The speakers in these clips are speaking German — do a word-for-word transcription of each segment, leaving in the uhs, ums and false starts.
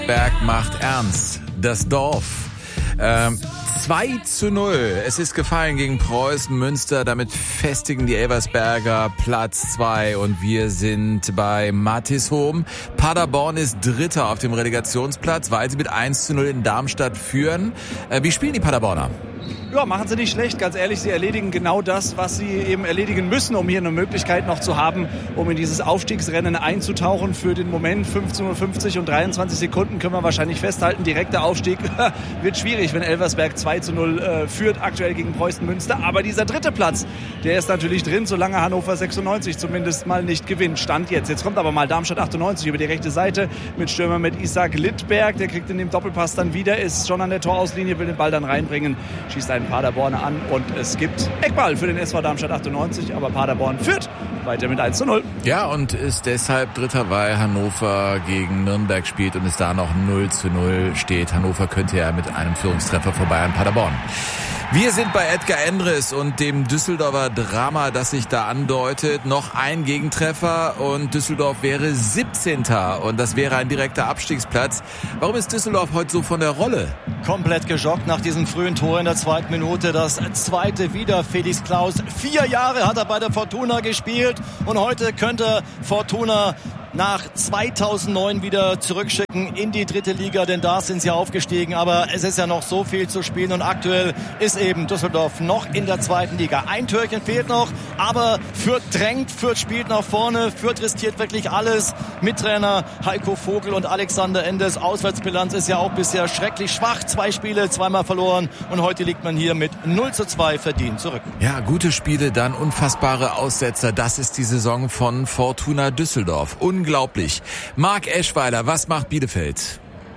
Berg macht ernst. Das Dorf. Ähm, zwei zu null. Es ist gefallen gegen Preußen Münster. Damit festigen die Elversberger Platz zwei und wir sind bei Mattishohm. Paderborn ist Dritter auf dem Relegationsplatz, weil sie mit eins zu null in Darmstadt führen. Äh, wie spielen die Paderborner? Ja, machen sie nicht schlecht, ganz ehrlich. Sie erledigen genau das, was sie eben erledigen müssen, um hier eine Möglichkeit noch zu haben, um in dieses Aufstiegsrennen einzutauchen. Für den Moment fünfzehn Uhr fünfzig und dreiundzwanzig Sekunden können wir wahrscheinlich festhalten. Direkter Aufstieg wird schwierig, wenn Elversberg zwei zu null äh, führt, aktuell gegen Preußen Münster. Aber dieser dritte Platz, der ist natürlich drin, solange Hannover sechsundneunzig zumindest mal nicht gewinnt. Stand jetzt. Jetzt kommt aber mal Darmstadt achtundneunzig über die rechte Seite mit Stürmer mit Isaac Littberg. Der kriegt in dem Doppelpass dann wieder, ist schon an der Torauslinie, will den Ball dann reinbringen, schießt einen Paderborner an und es gibt Eckball für den S V Darmstadt achtundneunzig, aber Paderborn führt weiter mit eins zu null. Ja, und ist deshalb Dritter, weil Hannover gegen Nürnberg spielt und es da noch null zu null steht. Hannover könnte ja mit einem Führungstreffer vorbei an Paderborn. Wir sind bei Edgar Endres und dem Düsseldorfer Drama, das sich da andeutet. Noch ein Gegentreffer und Düsseldorf wäre siebzehnter und das wäre ein direkter Abstiegsplatz. Warum ist Düsseldorf heute so von der Rolle? Komplett geschockt nach diesem frühen Tor in der zweiten Minute. Das zweite wieder Felix Klaus. Vier Jahre hat er bei der Fortuna gespielt und heute könnte Fortuna nach zweitausendneun wieder zurückschicken in die dritte Liga, denn da sind sie aufgestiegen. Aber es ist ja noch so viel zu spielen und aktuell ist eben Düsseldorf noch in der zweiten Liga. Ein Türchen fehlt noch, aber Fürth drängt, Fürth spielt nach vorne, Fürth riskiert wirklich alles. Mittrainer Heiko Vogel und Alexander Endres. Auswärtsbilanz ist ja auch bisher schrecklich schwach. Zwei Spiele, zweimal verloren und heute liegt man hier mit null zu zwei verdient zurück. Ja, gute Spiele, dann unfassbare Aussetzer. Das ist die Saison von Fortuna Düsseldorf. Unglaublich. Marc Eschweiler, was macht Bielefeld?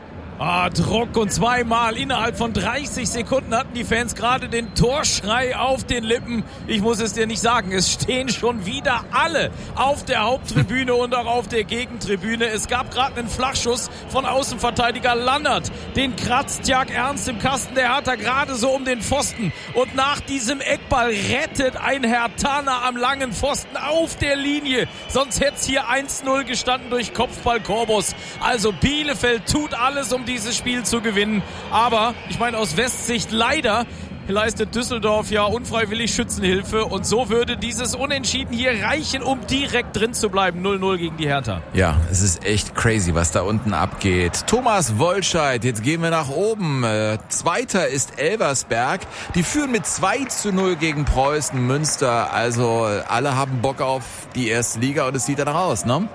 Ah, Druck und zweimal innerhalb von dreißig Sekunden hatten die Fans gerade den Torschrei auf den Lippen. Ich muss es dir nicht sagen, es stehen schon wieder alle auf der Haupttribüne und auch auf der Gegentribüne. Es gab gerade einen Flachschuss von Außenverteidiger Lannert. Den kratzt Jörg Ernst im Kasten der Hertha gerade so um den Pfosten. Und nach diesem Eckball rettet ein Herthaner am langen Pfosten auf der Linie. Sonst hätte es hier eins null gestanden durch Kopfball Korbus. Also Bielefeld tut alles, um dieses Spiel zu gewinnen. Aber, ich meine aus Westsicht leider, leistet Düsseldorf ja unfreiwillig Schützenhilfe und so würde dieses Unentschieden hier reichen, um direkt drin zu bleiben. null null gegen die Hertha. Ja, es ist echt crazy, was da unten abgeht. Thomas Wollscheid, jetzt gehen wir nach oben. Äh, Zweiter ist Elversberg. Die führen mit zwei zu null gegen Preußen Münster. Also alle haben Bock auf die erste Liga und es sieht danach aus, ne?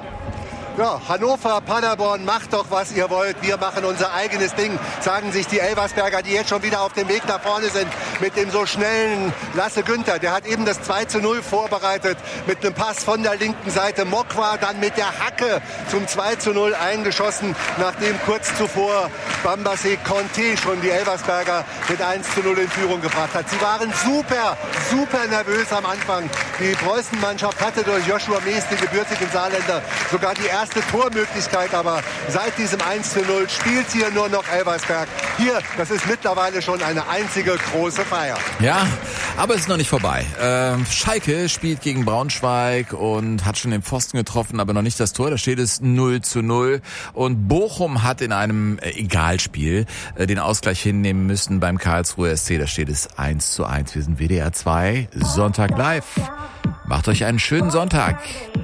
Ja, Hannover, Paderborn, macht doch, was ihr wollt. Wir machen unser eigenes Ding, sagen sich die Elversberger, die jetzt schon wieder auf dem Weg nach vorne sind. Mit dem so schnellen Lasse Günther. Der hat eben das zwei zu null vorbereitet mit einem Pass von der linken Seite. Mokwa dann mit der Hacke zum zwei zu null eingeschossen, nachdem kurz zuvor Bambassé Conté schon die Elversberger mit eins zu null in Führung gebracht hat. Sie waren super, super nervös am Anfang. Die Preußen-Mannschaft hatte durch Joshua Mees, den gebürtigen Saarländer, sogar die erste Tormöglichkeit, aber seit diesem eins zu null spielt hier nur noch Elversberg. Hier, das ist mittlerweile schon eine einzige große Feier. Ja, aber es ist noch nicht vorbei. Ähm, Schalke spielt gegen Braunschweig und hat schon den Pfosten getroffen, aber noch nicht das Tor. Da steht es null zu null. Und Bochum hat in einem äh, Egalspiel äh, den Ausgleich hinnehmen müssen beim Karlsruher S C. Da steht es eins zu eins. Wir sind W D R zwei, Sonntag live. Macht euch einen schönen Sonntag.